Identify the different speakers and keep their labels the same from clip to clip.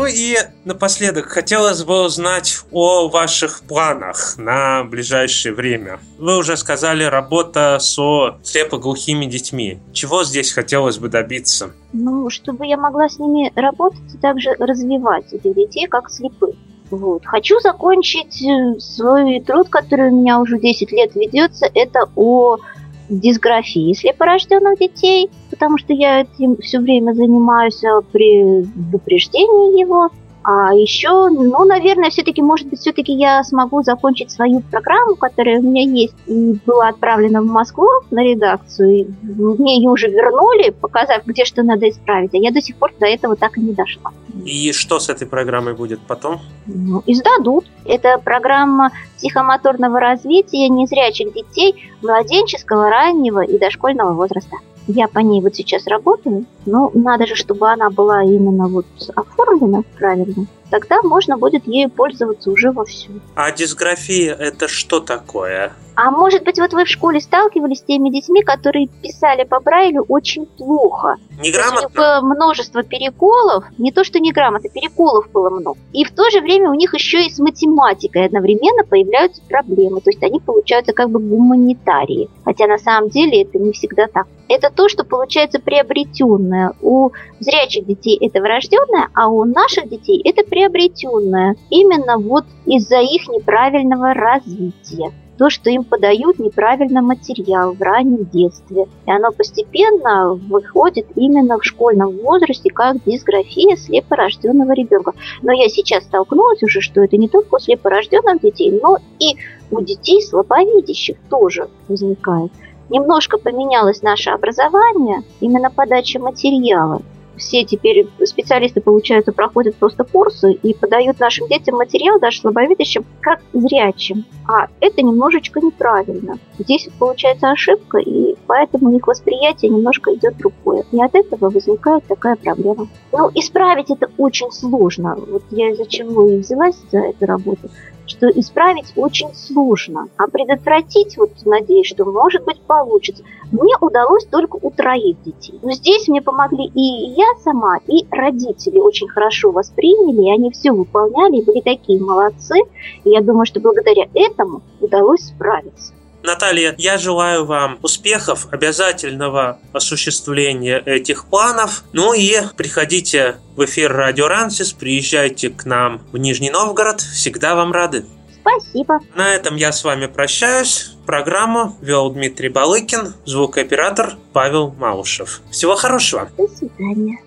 Speaker 1: и напоследок хотелось бы узнать о ваших планах на ближайшее время. Вы уже сказали, работа со слепоглухими детьми. Чего здесь хотелось бы добиться?
Speaker 2: Чтобы я могла с ними работать и также развивать этих детей как слепых. Хочу закончить свой труд, который у меня уже 10 лет ведется. Это о дисграфии слепорожденных детей, потому что я этим все время занимаюсь при предупреждении его. А еще, наверное, может быть, я смогу закончить свою программу, которая у меня есть, и была отправлена в Москву на редакцию. Мне ее уже вернули, показав, где что надо исправить, а я до сих пор до этого так и не дошла.
Speaker 1: И что с этой программой будет потом?
Speaker 2: Издадут. Это программа психомоторного развития незрячих детей младенческого, раннего и дошкольного возраста. Я по ней сейчас работаю, но надо же, чтобы она была именно оформлена правильно. Тогда можно будет ею пользоваться уже вовсю.
Speaker 1: А дисграфия – это что такое?
Speaker 2: А может быть, вы в школе сталкивались с теми детьми, которые писали по Брайлю очень плохо?
Speaker 1: Неграмотно?
Speaker 2: У них было множество переколов. Не то, что неграмотно, переколов было много. И в то же время у них еще и с математикой одновременно появляются проблемы. То есть они получаются как бы гуманитарии. Хотя на самом деле это не всегда так. Это то, что получается приобретенное. У зрячих детей это врожденное, а у наших детей это приобретенное. Именно из-за их неправильного развития. То, что им подают неправильно материал в раннем детстве. И оно постепенно выходит именно в школьном возрасте как дисграфия слепорожденного ребенка. Но я сейчас столкнулась уже, что это не только у слепорожденных детей, но и у детей слабовидящих тоже возникает. Немножко поменялось наше образование, именно подача материала. Все теперь специалисты, получается, проходят просто курсы и подают нашим детям материал, даже слабовидящим, как зрячим. А это немножечко неправильно. Здесь получается ошибка, и поэтому их восприятие немножко идет другое. И от этого возникает такая проблема. Исправить это очень сложно. Я из-за чего и взялась за эту работу, что исправить очень сложно. А предотвратить, надеюсь, что, может быть, получится. Мне удалось только у 3 детей. Но здесь мне помогли и я сама, и родители очень хорошо восприняли, и они все выполняли, и были такие молодцы. И я думаю, что благодаря этому удалось справиться.
Speaker 1: Наталья, я желаю вам успехов, обязательного осуществления этих планов. И приходите в эфир Радио Рансис, приезжайте к нам в Нижний Новгород. Всегда вам рады.
Speaker 2: Спасибо.
Speaker 1: На этом я с вами прощаюсь. Программу вел Дмитрий Балыкин, звукооператор Павел Малышев. Всего хорошего.
Speaker 2: До свидания.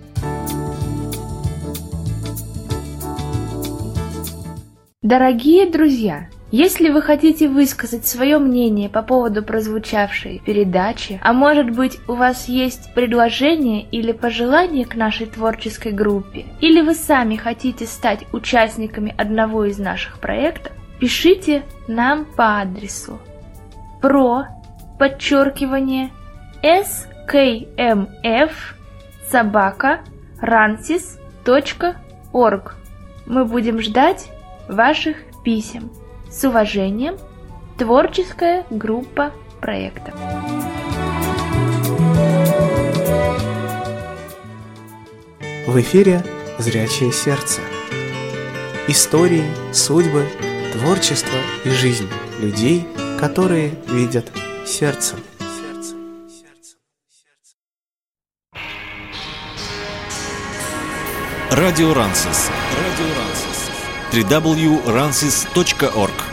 Speaker 3: Дорогие друзья, если вы хотите высказать свое мнение по поводу прозвучавшей передачи, а может быть у вас есть предложение или пожелание к нашей творческой группе, или вы сами хотите стать участниками одного из наших проектов, пишите нам по адресу pro_skmf@ransis.org. Мы будем ждать ваших писем. С уважением, творческая группа проекта.
Speaker 4: В эфире «Зрячее сердце». Истории, судьбы, творчество и жизнь людей, которые видят сердцем.
Speaker 5: Радио Рансис. www.ransis.org